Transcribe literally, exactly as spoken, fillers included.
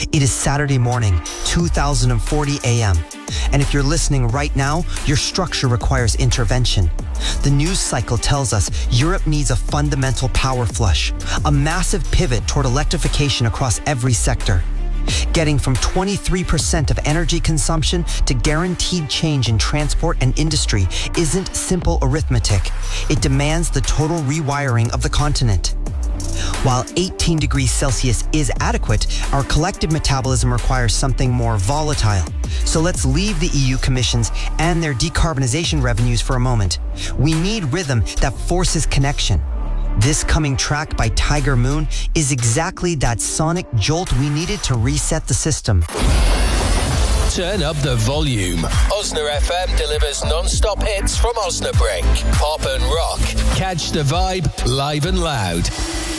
It is Saturday morning, two thousand forty a m And if you're listening right now, your structure requires intervention. The news cycle tells us Europe needs a fundamental power flush, a massive pivot toward electrification across every sector. Getting from twenty-three percent of energy consumption to guaranteed change in transport and industry isn't simple arithmetic. It demands the total rewiring of the continent. While eighteen degrees Celsius is adequate, our collective metabolism requires something more volatile. So let's leave the E U Commissions and their decarbonization revenues for a moment. We need rhythm that forces connection. This coming track by Tiger Moon is exactly that sonic jolt we needed to reset the system. Turn up the volume. Osna F M delivers non-stop hits from Osnabrück. Pop and rock. Catch the vibe live and loud.